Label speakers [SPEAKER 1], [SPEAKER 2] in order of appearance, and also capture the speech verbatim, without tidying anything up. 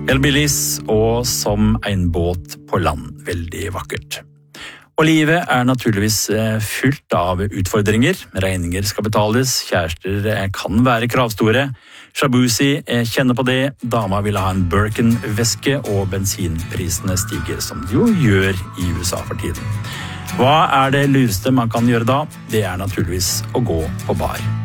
[SPEAKER 1] Hellbillies og som en båt på land. Veldig vakkert. Og livet er naturligvis fullt av utfordringer. Regninger skal betales, kjærester kan være kravstore. Shabuzi kjenner på det, dama vil ha en Birkin-veske, og bensinprisene stiger som de jo gjør i U S A for tiden. Hva er det lureste man kan gjøre da? Det er naturligvis å gå på bar.